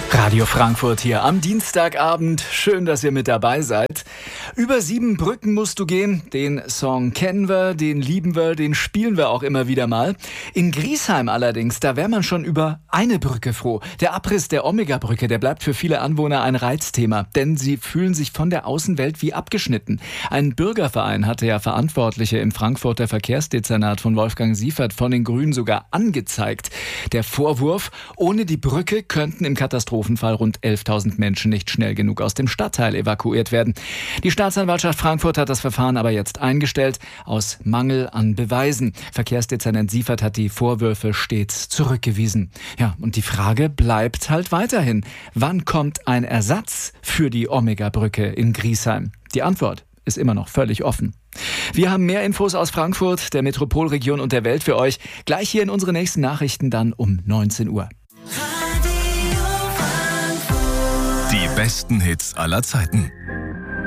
Radio Frankfurt hier am Dienstagabend. Schön, dass ihr mit dabei seid. Über 7 Brücken musst du gehen. Den Song kennen wir, den lieben wir, den spielen wir auch immer wieder mal. In Griesheim allerdings, da wäre man schon über eine Brücke froh. Der Abriss der Omega-Brücke, der bleibt für viele Anwohner ein Reizthema, denn sie fühlen sich von der Außenwelt wie abgeschnitten. Ein Bürgerverein hatte ja Verantwortliche im Frankfurter Verkehrsdezernat von Wolfgang Siefert von den Grünen sogar angezeigt. Der Vorwurf, ohne die Brücke könnten im Katastrophenfall rund 11.000 Menschen nicht schnell genug aus dem Stadtteil evakuiert werden. Die Staatsanwaltschaft Frankfurt hat das Verfahren aber jetzt eingestellt, aus Mangel an Beweisen. Verkehrsdezernent Siefert hat die Vorwürfe stets zurückgewiesen. Ja, und die Frage bleibt halt weiterhin: Wann kommt ein Ersatz für die Omega-Brücke in Griesheim? Die Antwort ist immer noch völlig offen. Wir haben mehr Infos aus Frankfurt, der Metropolregion und der Welt für euch. Gleich hier in unseren nächsten Nachrichten dann um 19 Uhr. Die besten Hits aller Zeiten.